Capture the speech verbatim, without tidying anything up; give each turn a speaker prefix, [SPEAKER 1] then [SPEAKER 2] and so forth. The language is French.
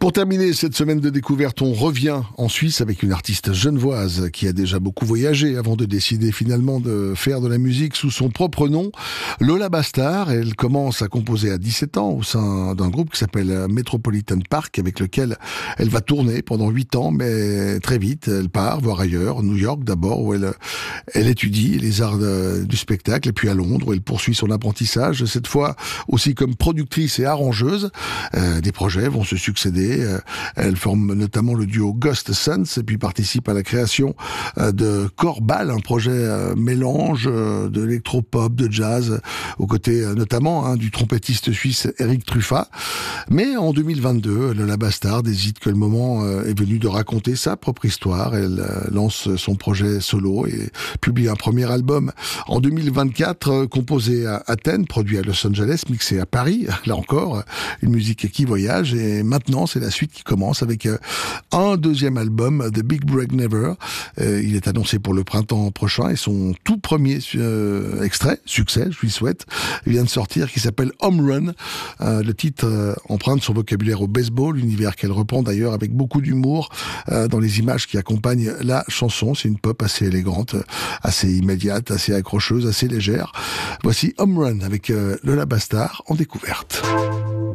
[SPEAKER 1] Pour terminer cette semaine de découverte, on revient en Suisse avec une artiste genevoise qui a déjà beaucoup voyagé avant de décider finalement de faire de la musique sous son propre nom, Lola Bastard. Elle commence à composer à dix-sept ans au sein d'un groupe qui s'appelle Metropolitan Park, avec lequel elle va tourner pendant huit ans, mais très vite elle part voir ailleurs, New York d'abord, où elle, elle étudie les arts de, du spectacle, et puis à Londres où elle poursuit son apprentissage, cette fois aussi comme productrice et arrangeuse. Euh, des projets vont se succéder. Elle forme notamment le duo Ghost Sons et puis participe à la création de Corbal, un projet mélange de électropop, de jazz, aux côtés notamment hein, du trompettiste suisse Eric Truffat. Mais en deux mille vingt-deux, Lola Bastard décide que le moment est venu de raconter sa propre histoire. Elle lance son projet solo et publie un premier album en deux mille vingt-quatre, composé à Athènes, produit à Los Angeles, mixé à Paris. Là encore, une musique qui voyage. Et maintenant, c'est la suite qui commence avec euh, un deuxième album, The Big Break Never. Euh, il est annoncé pour le printemps prochain et son tout premier euh, extrait, succès, je lui souhaite, vient de sortir, qui s'appelle Home Run. Euh, le titre euh, emprunte son vocabulaire au baseball, univers qu'elle reprend d'ailleurs avec beaucoup d'humour euh, dans les images qui accompagnent la chanson. C'est une pop assez élégante, assez immédiate, assez accrocheuse, assez légère. Voici Home Run avec euh, Lola Bastard en découverte.